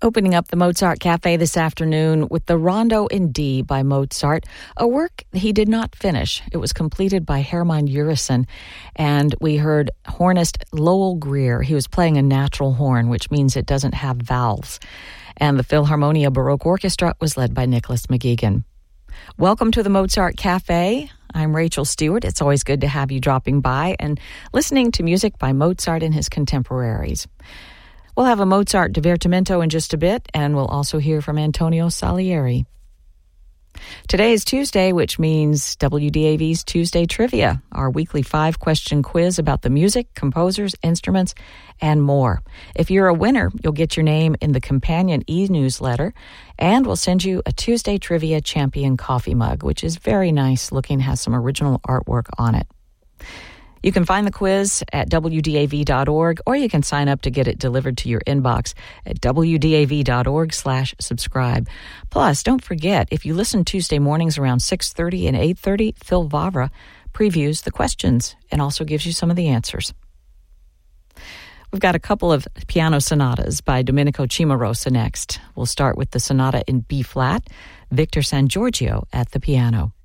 Opening up the Mozart Cafe this afternoon with the Rondo in D by Mozart, a work he did not finish. It was completed by Hermann Urissen, and we heard hornist Lowell Greer. He was playing a natural horn, which means it doesn't have valves. And the Philharmonia Baroque Orchestra was led by Nicholas McGeegan. Welcome to the Mozart Cafe. I'm Rachel Stewart. It's always good to have you dropping by and listening to music by Mozart and his contemporaries. We'll have a Mozart divertimento in just a bit, and we'll also hear from Antonio Salieri. Today is Tuesday, which means WDAV's Tuesday Trivia, our weekly 5-question quiz about the music, composers, instruments, and more. If you're a winner, you'll get your name in the companion e-newsletter, and we'll send you a Tuesday Trivia Champion coffee mug, which is very nice looking, has some original artwork on it. You can find the quiz at WDAV.org, or you can sign up to get it delivered to your inbox at WDAV.org/subscribe. Plus, don't forget, if you listen Tuesday mornings around 6:30 and 8:30, Phil Vavra previews the questions and also gives you some of the answers. We've got a couple of piano sonatas by Domenico Cimarosa next. We'll start with the sonata in B-flat, Victor San Giorgio at the piano.